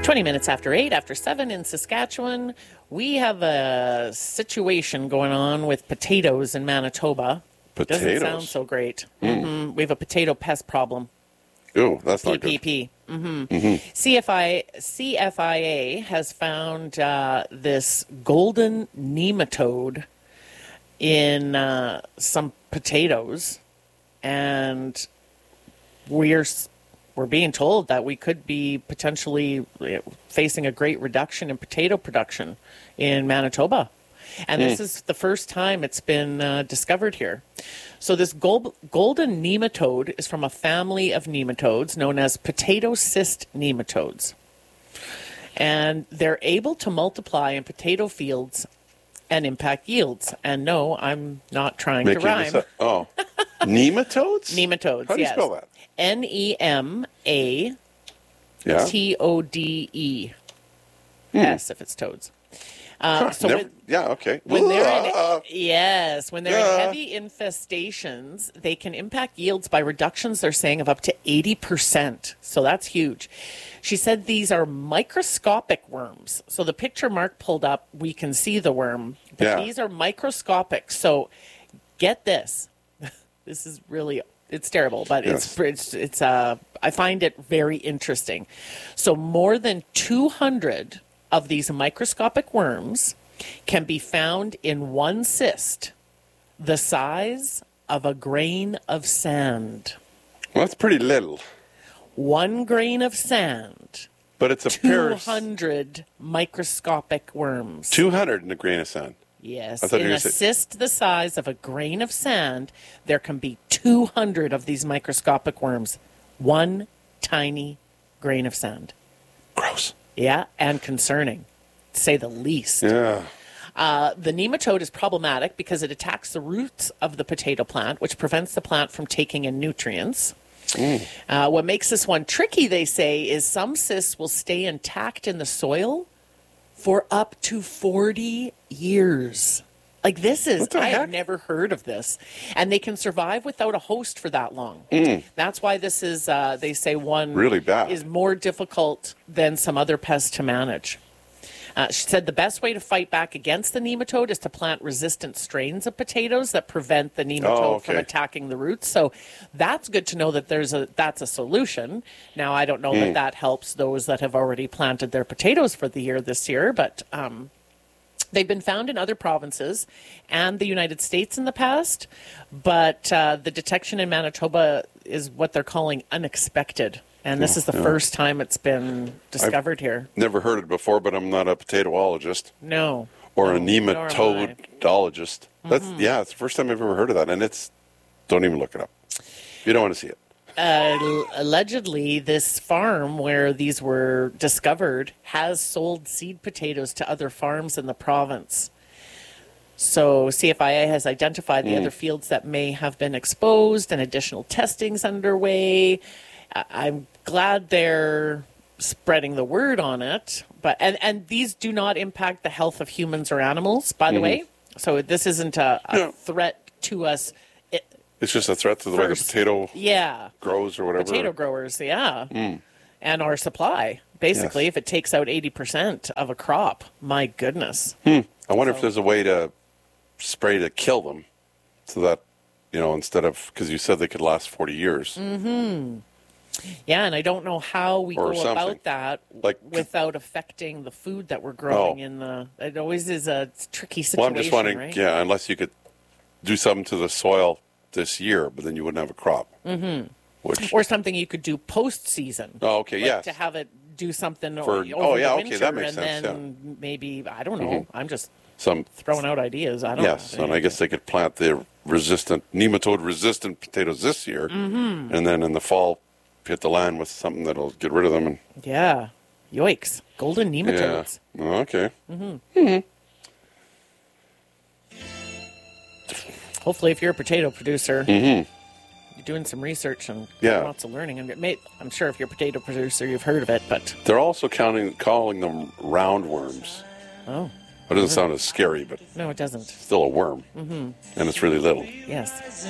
20 minutes after 8, after 7 in Saskatchewan. We have a situation going on with potatoes in Manitoba. Potatoes? Doesn't sound so great. We have a potato pest problem. Ooh, that's not good. PPP. CFIA has found this golden nematode in some potatoes, and we're being told that we could be potentially facing a great reduction in potato production in Manitoba. And this is the first time it's been discovered here. So this golden nematode is from a family of nematodes known as potato cyst nematodes. And they're able to multiply in potato fields and impact yields. And no, I'm not trying to rhyme. Oh, nematodes? Nematodes, How do you yes. spell that? Nematode. S if it's toads. Okay. When they're in heavy infestations, they can impact yields by reductions, they're saying, of up to 80%. So that's huge. She said these are microscopic worms. So the picture Mark pulled up, we can see the worm, but these are microscopic. So get this. This is really, it's terrible, but it's I find it very interesting. So more than 200 of these microscopic worms can be found in one cyst the size of a grain of sand. Well, that's pretty little. 1 grain of sand. But it's a 200 microscopic worms. 200 in a grain of sand. Yes. In a cyst the size of a grain of sand, there can be 200 of these microscopic worms. 1 tiny grain of sand. Gross. Yeah, and concerning, to say the least. Yeah. The nematode is problematic because it attacks the roots of the potato plant, which prevents the plant from taking in nutrients. What makes this one tricky, they say, is some cysts will stay intact in the soil for up to 40 years. Like this is, I have never heard of this. And they can survive without a host for that long. That's why this is, they say, one really bad. Is more difficult than some other pests to manage. She said the best way to fight back against the nematode is to plant resistant strains of potatoes that prevent the nematode from attacking the roots. So that's good to know that that's a solution. Now, I don't know that helps those that have already planted their potatoes for the year this year, but they've been found in other provinces and the United States in the past, but the detection in Manitoba is what they're calling unexpected. And this is the first time it's been discovered here. Never heard it before, but I'm not a potatoologist. No. Or a nematodologist. It's the first time I've ever heard of that. And don't even look it up. You don't want to see it. Allegedly, this farm where these were discovered has sold seed potatoes to other farms in the province. So CFIA has identified the other fields that may have been exposed, and additional testing's underway. I'm glad they're spreading the word on it, but and these do not impact the health of humans or animals, by the way. So this isn't a threat to us. It's just a threat to the way the potato grows or whatever. Potato growers, and our supply. Basically, if it takes out 80% of a crop, my goodness. I wonder if there's a way to spray to kill them so that, instead of, because you said they could last 40 years. Yeah, and I don't know how we go about that without affecting the food that we're growing in the... It always is a tricky situation, well, I'm just wondering, right? Unless you could do something to the soil this year, but then you wouldn't have a crop. Or something you could do post-season. Oh, okay, yes. To have it do something over the winter, that makes sense, and then maybe, I don't know, I'm just throwing out ideas. I don't know. Yes, and I guess they could plant the nematode-resistant potatoes this year, and then in the fall hit the land with something that'll get rid of them. Yeah. Yikes. Golden nematodes. Yeah. Okay. Hopefully, if you're a potato producer, you're doing some research and lots of learning. I'm sure if you're a potato producer, you've heard of it, but... They're also calling them roundworms. Oh. It doesn't sound as scary, but... No, it doesn't. Still a worm. And it's really little. Yes.